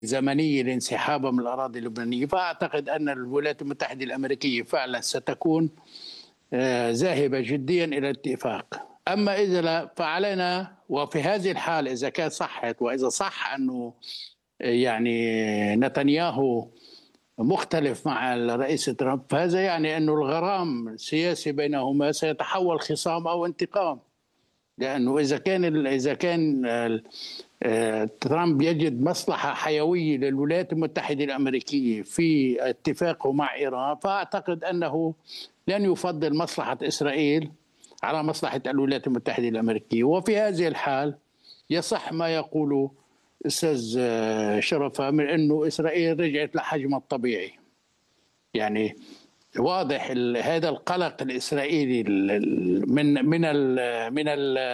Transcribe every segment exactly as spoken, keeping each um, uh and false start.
زمنية لانسحابها من الأراضي اللبنانية، فأعتقد أن الولايات المتحدة الأمريكية فعلا ستكون آه، ذاهبة جديا إلى الاتفاق. أما إذا لا، فعلينا وفي هذه الحال إذا كان صحت وإذا صح أنه يعني نتنياهو مختلف مع الرئيس ترامب، فهذا يعني أنه الغرام السياسي بينهما سيتحول خصام أو انتقام. لأنه إذا كان إذا كان ترامب يجد مصلحة حيوية للولايات المتحدة الأمريكية في اتفاقه مع إيران، فأعتقد أنه لن يفضل مصلحة إسرائيل على مصلحة الولايات المتحدة الأمريكية. وفي هذه الحال يصح ما يقوله أستاذ شرفة من أنه إسرائيل رجعت لحجمها الطبيعي. يعني واضح هذا القلق الإسرائيلي من من من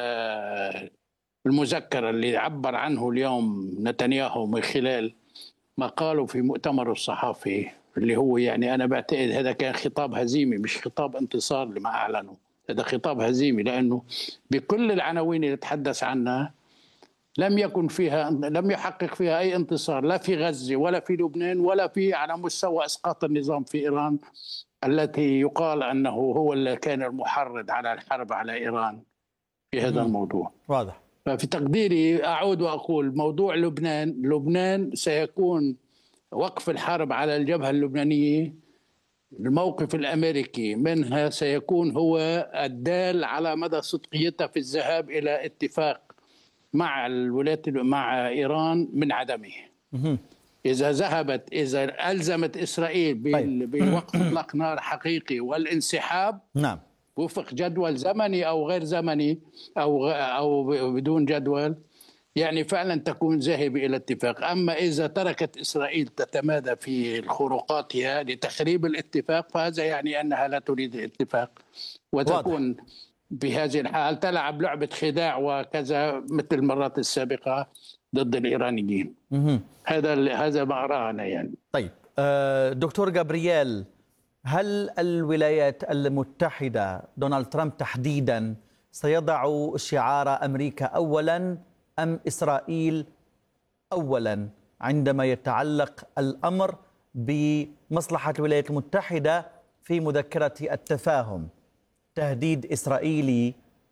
المذكرة اللي عبر عنه اليوم نتنياهو من خلال ما قاله في مؤتمره الصحفي، اللي هو يعني أنا بعتقد هذا كان خطاب هزيمي مش خطاب انتصار لما أعلنوا. هذا خطاب هزيمي لأنه بكل العناوين اللي تحدث عنها لم يكن فيها لم يحقق فيها أي انتصار، لا في غزة ولا في لبنان ولا في على مستوى إسقاط النظام في إيران التي يقال أنه هو اللي كان المحرض على الحرب على إيران في هذا الموضوع. واضح. ففي تقديري أعود وأقول موضوع لبنان لبنان سيكون وقف الحرب على الجبهة اللبنانية. الموقف الأمريكي منها سيكون هو الدال على مدى صدقيتها في الذهاب إلى اتفاق مع الولايات مع إيران من عدمه. إذا ذهبت إذا ألزمت إسرائيل بوقف إطلاق نار حقيقي والانسحاب نعم وفق جدول زمني أو غير زمني أو أو بدون جدول، يعني فعلا تكون ذاهبة إلى اتفاق. أما إذا تركت إسرائيل تتمادى في خروقاتها لتخريب الاتفاق، فهذا يعني أنها لا تريد الاتفاق وتكون واضح. بهذه الحال تلعب لعبة خداع وكذا مثل المرات السابقة ضد الإيرانيين. هذا هذا ما أراه أنا يعني. طيب دكتور جابرييل، هل الولايات المتحدة دونالد ترامب تحديدا سيضع شعار أمريكا أولا أم إسرائيل أولا عندما يتعلق الأمر بمصلحة الولايات المتحدة في مذكرة التفاهم؟ تهديد إسرائيلي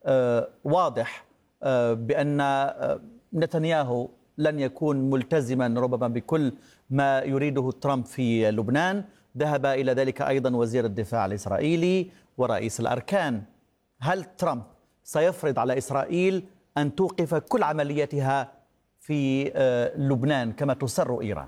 واضح بأن نتنياهو لن يكون ملتزما ربما بكل ما يريده ترامب في لبنان. ذهب إلى ذلك أيضا وزير الدفاع الإسرائيلي ورئيس الأركان. هل ترامب سيفرض على إسرائيل أن توقف كل عملياتها في لبنان كما تسر إيران؟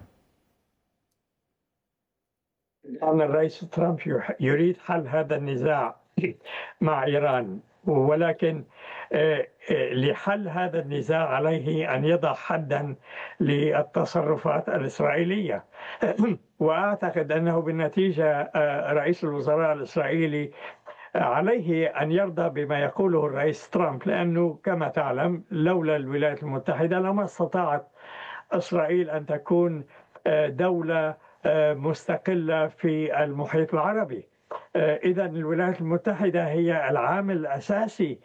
أن الرئيس ترامب يريد حل هذا النزاع مع إيران، ولكن لحل هذا النزاع عليه أن يضع حدا للتصرفات الإسرائيلية. وأعتقد أنه بالنتيجة رئيس الوزراء الإسرائيلي عليه أن يرضى بما يقوله الرئيس ترامب، لأنه كما تعلم لولا الولايات المتحدة لما استطاعت إسرائيل أن تكون دولة مستقلة في المحيط العربي. إذا الولايات المتحدة هي العامل الأساسي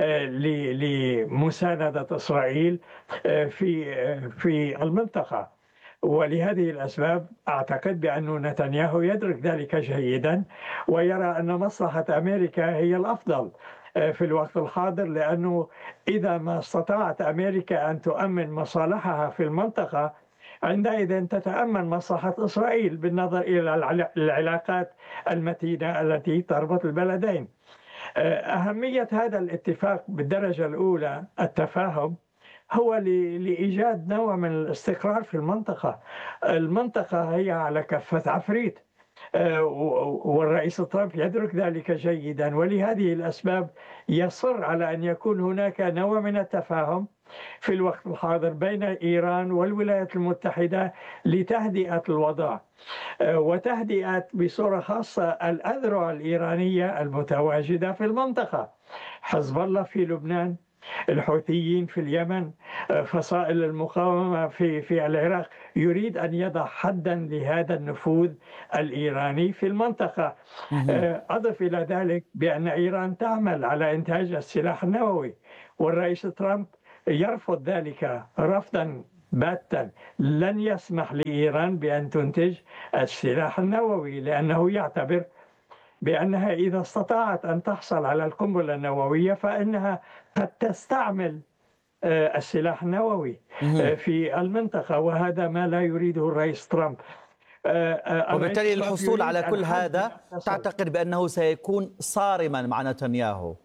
لمساندة إسرائيل في في المنطقة، ولهذه الأسباب أعتقد بأن نتنياهو يدرك ذلك جيدا ويرى أن مصلحة أمريكا هي الأفضل في الوقت الحاضر، لأنه إذا ما استطاعت أمريكا أن تؤمن مصالحها في المنطقة عندئذ تتأمن مصلحة إسرائيل بالنظر إلى العلاقات المتينة التي تربط البلدين. أهمية هذا الاتفاق بالدرجة الأولى التفاهم هو لإيجاد نوع من الاستقرار في المنطقة. المنطقة هي على كفة عفريت، والرئيس ترامب يدرك ذلك جيدا، ولهذه الأسباب يصر على أن يكون هناك نوع من التفاهم في الوقت الحاضر بين إيران والولايات المتحدة لتهدئة الوضع وتهدئة بصورة خاصة الأذرع الإيرانية المتواجدة في المنطقة، حزب الله في لبنان، الحوثيين في اليمن، فصائل المقاومة في في العراق. يريد أن يضع حدا لهذا النفوذ الإيراني في المنطقة. أضف إلى ذلك بأن إيران تعمل على إنتاج السلاح النووي، والرئيس ترامب يرفض ذلك رفضا باتا لن يسمح لإيران بأن تنتج السلاح النووي، لأنه يعتبر بأنها إذا استطاعت أن تحصل على القنبلة النووية فإنها قد تستعمل السلاح النووي في المنطقة، وهذا ما لا يريده الرئيس ترامب. وبالتالي الحصول على كل هذا تعتقد بأنه سيكون صارما مع نتنياهو؟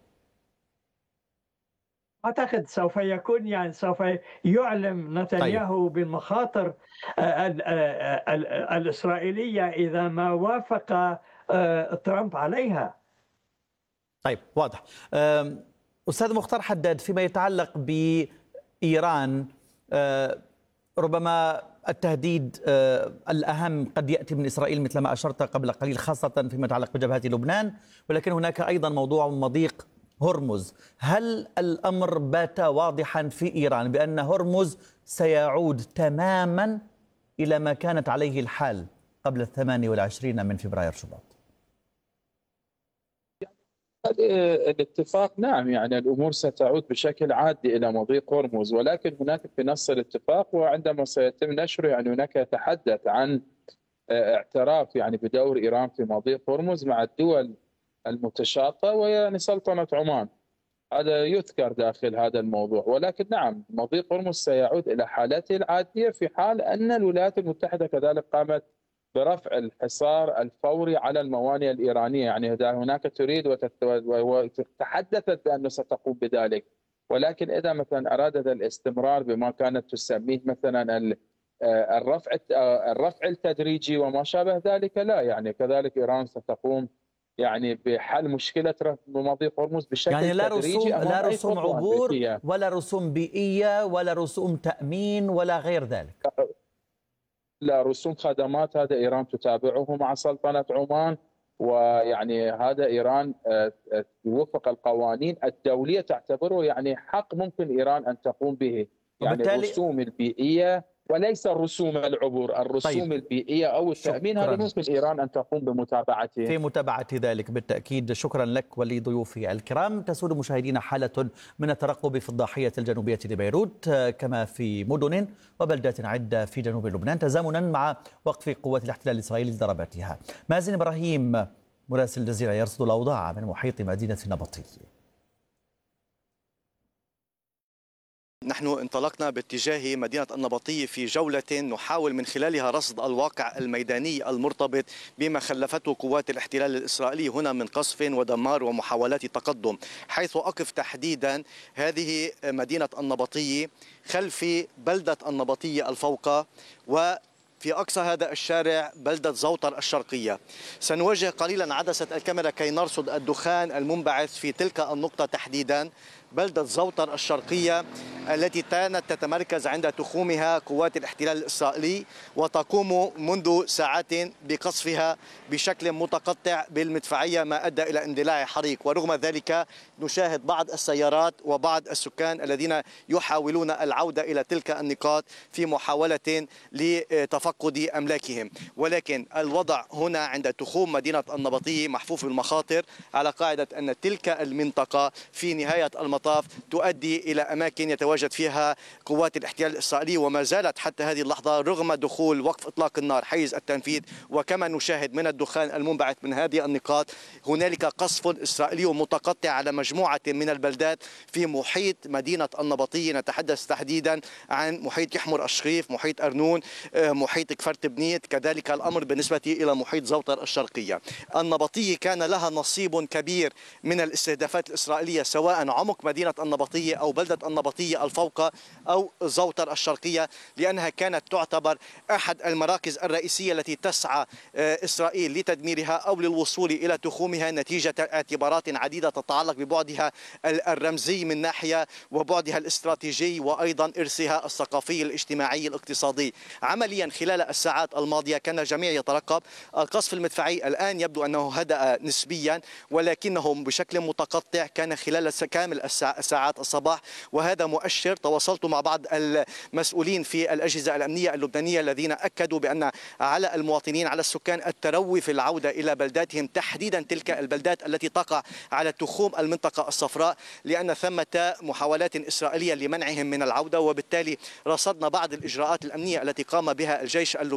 أعتقد سوف يكون يعني سوف يعلم نتنياهو طيب. بالمخاطر الإسرائيلية إذا ما وافق ترامب عليها. طيب واضح. أستاذ مختار حداد، فيما يتعلق بإيران ربما التهديد الأهم قد يأتي من إسرائيل مثل ما أشرت قبل قليل، خاصة فيما يتعلق بجبهة لبنان، ولكن هناك أيضا موضوع مضيق هرمز. هل الأمر بات واضحا في إيران بأن هرمز سيعود تماما إلى ما كانت عليه الحال قبل الثمانية والعشرين من فبراير شباط؟ الاتفاق نعم، يعني الأمور ستعود بشكل عادي إلى مضيق هرمز، ولكن هناك في نص الاتفاق وعندما سيتم نشره يعني هناك يتحدث عن اعتراف يعني بدور إيران في مضيق هرمز مع الدول المتشاطئة ويعني سلطنة عمان. هذا يذكر داخل هذا الموضوع، ولكن نعم مضيق هرمز سيعود إلى حالته العادية في حال أن الولايات المتحدة كذلك قامت برفع الحصار الفوري على الموانئ الإيرانية. يعني هناك تريد وتحدثت بأنه ستقوم بذلك، ولكن إذا مثلا أرادت الاستمرار بما كانت تسميه مثلا الرفع الرفع التدريجي وما شابه ذلك، لا يعني كذلك إيران ستقوم يعني بحل مشكلة مضيق هرمز بشكل يعني لا تدريجي. رسوم لا رسوم عبور أمريكية. ولا رسوم بيئية ولا رسوم تأمين ولا غير ذلك. لا رسوم خدمات، هذا إيران تتابعه مع سلطنة عمان، ويعني هذا إيران وفق القوانين الدولية تعتبره يعني حق ممكن إيران أن تقوم به، يعني الرسوم البيئية وليس الرسوم العبور، الرسوم طيب. البيئية أو التأمين هذا ممكن إيران أن تقوم بمتابعته في متابعة ذلك بالتأكيد. شكرا لك ولضيوفي الكرام. تسود مشاهدينا حالة من الترقب في الضاحية الجنوبية لبيروت كما في مدن وبلدات عدة في جنوب لبنان تزامنا مع وقف قوات الاحتلال الإسرائيلي لضرباتها. مازن إبراهيم مراسل الجزيرة يرصد الأوضاع من محيط مدينة النبطي. نحن انطلقنا باتجاه مدينة النبطي في جولة نحاول من خلالها رصد الواقع الميداني المرتبط بما خلفته قوات الاحتلال الإسرائيلي هنا من قصف ودمار ومحاولات تقدم. حيث أقف تحديدا هذه مدينة النبطي خلف بلدة النبطي الفوقى، و في أقصى هذا الشارع بلدة زوطر الشرقية. سنوجه قليلا عدسة الكاميرا كي نرصد الدخان المنبعث في تلك النقطة تحديدا، بلدة زوطر الشرقية التي كانت تتمركز عند تخومها قوات الاحتلال الإسرائيلي، وتقوم منذ ساعات بقصفها بشكل متقطع بالمدفعية ما أدى إلى اندلاع حريق. ورغم ذلك نشاهد بعض السيارات وبعض السكان الذين يحاولون العودة إلى تلك النقاط في محاولة لتفقد أملاكهم. ولكن الوضع هنا عند تخوم مدينة النبطي محفوف بالمخاطر، على قاعدة أن تلك المنطقة في نهاية المطاف تؤدي إلى أماكن يتواجد فيها قوات الاحتلال الإسرائيلي، وما زالت حتى هذه اللحظة رغم دخول وقف إطلاق النار حيز التنفيذ وكما نشاهد من الدخان المنبعث من هذه النقاط هنالك قصف إسرائيلي متقطع على مجموعة من البلدات في محيط مدينة النبطي. نتحدث تحديدا عن محيط يحمر الشريف، محيط أرنون، محيط كفرت بنيت، كذلك الأمر بالنسبة إلى محيط زوطر الشرقية. النبطي كان لها نصيب كبير من الاستهدافات الإسرائيلية سواء عمق مدينة النبطية أو بلدة النبطية الفوقى أو زوطر الشرقية، لأنها كانت تعتبر أحد المراكز الرئيسية التي تسعى إسرائيل لتدميرها أو للوصول إلى تخومها نتيجة اعتبارات عديدة تتعلق ببعدها الرمزي من ناحية وبعدها الاستراتيجي وأيضا إرثها الثقافي الاجتماعي الاقتصادي. عمليا خلال الساعات الماضية كان الجميع يترقب القصف المدفعي، الآن يبدو أنه هدأ نسبيا ولكنه بشكل متقطع. كان خلال كامل الساعة ساعات الصباح، وهذا مؤشر. تواصلت مع بعض المسؤولين في الأجهزة الأمنية اللبنانية الذين أكدوا بأن على المواطنين على السكان التروي في العودة إلى بلداتهم، تحديدا تلك البلدات التي تقع على تخوم المنطقة الصفراء، لأن ثمة محاولات إسرائيلية لمنعهم من العودة. وبالتالي رصدنا بعض الإجراءات الأمنية التي قام بها الجيش اللبناني